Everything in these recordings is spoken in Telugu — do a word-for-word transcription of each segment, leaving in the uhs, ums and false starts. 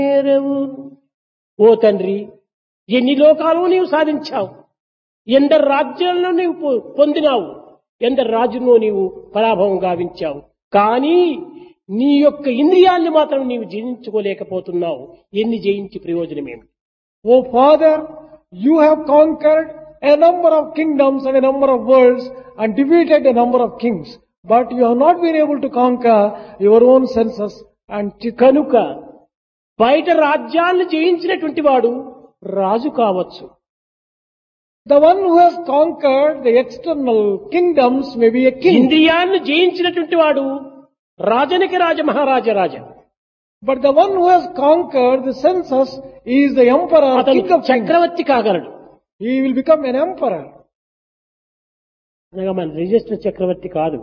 చేరవు. ఓ తండ్రి, ఎన్ని లోకాలు నీవు సాధించావు, ఎందరు రాజ్యాలను నీవు పొ- పొందినావు, ఎందరు రాజును నీవు పరాభవం గావించావు. కానీ నీ యొక్క ఇంద్రియాన్ని మాత్రం నీవు జయించుకోలేకపోతున్నావు. ఎన్ని జయించి ప్రయోజనమేమి? O Father, you have conquered a number of kingdoms and a number of worlds and defeated a number of kings. But you have not been able to conquer your own senses and chitta. కనుక బయట రాజ్యాలను జయించినటువంటి వాడు రాజు కావచ్చు. The one who has conquered the external kingdoms may be a king. ఇంద్రియాలను జయించినటువంటి వాడు రాజనికి రాజ మహారాజ రాజ. But the one who has conquered the senses is the emperor, అతను king of kings. Chakravarthi కాగలడు. He will become an emperor. అనగా మన రిజిస్టర్ చక్రవర్తి కాదు.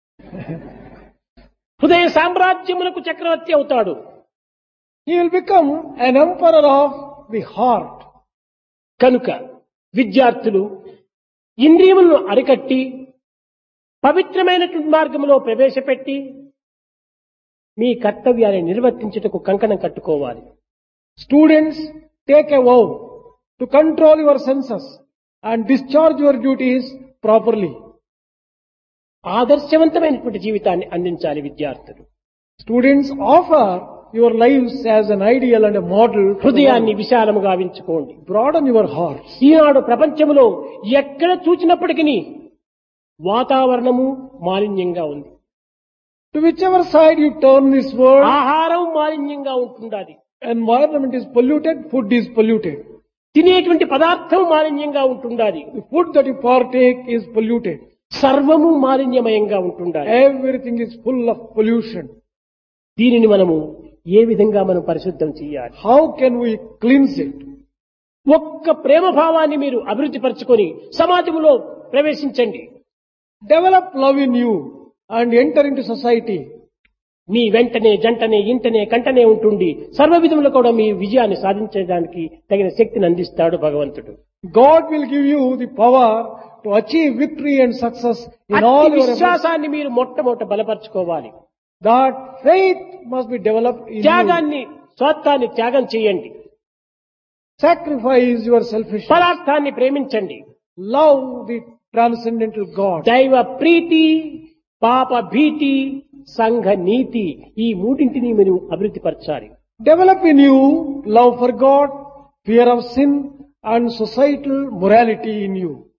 హృదయ సామ్రాజ్యములకు చక్రవర్తి అవుతాడు. He will become an emperor of the heart. కనుక విద్యార్థులు ఇంద్రియములను అరికట్టి పవిత్రమైనటువంటి మార్గంలో ప్రవేశపెట్టి మీ కర్తవ్యాన్ని నిర్వర్తించుటకు కంకణం కట్టుకోవాలి. Students, take a vow to control your senses and discharge your duties properly. ఆదర్శవంతమైనటువంటి జీవితాన్ని అందించాలి విద్యార్థులు. Students, offer your lives as an ideal and a model. for the హృదయాన్ని world. విశాలముగా గావించుకోండి. Broaden your hearts. ఈనాడు ప్రపంచంలో ఎక్కడ చూసినప్పటికీ వాతావరణము మాలిన్యంగా ఉంది. To whichever side you turn this world, ఆహారం మాలిన్యంగా ఉంటుండాలి. environment is polluted, food is polluted. తినేటువంటి పదార్థం మాలిన్యంగా ఉంటుండాలి. The food that you partake is polluted. సర్వము మాలిన్యమయంగా ఉంటుండాలి. Everything is full of pollution. దీనిని మనము ఏ విధంగా మనం పరిశుద్ధం చేయాలి? How can we cleanse it? ఒక్క ప్రేమ భావాన్ని మీరు అభివృద్ధి పరచుకొని సమాజంలో ప్రవేశించండి. Develop love in you and enter into society. మీ వెంటనే జంటనే ఇంటనే కంటనే ఉంటుండి సర్వ విధములు కూడా మీ విజయాన్ని సాధించడానికి తగిన శక్తిని అందిస్తాడు భగవంతుడు. God will give you the power to achieve victory and success in అట్టి all your efforts. విశ్వాసాన్ని మీరు మొట్టమొదట బలపరచుకోవాలి. That faith must be developed in you. త్యాగాన్ని స్వార్థాన్ని త్యాగం చేయండి. Sacrifice your selfishness. పదార్థాన్ని ప్రేమించండి. Love the transcendental God. దైవ ప్రీతి, పాప భీతి, సంఘ నీతి, ఈ మూడింటిని మీరు అభివృద్ధి పరచాలి. Develop in you love for God, fear of sin and societal morality in you.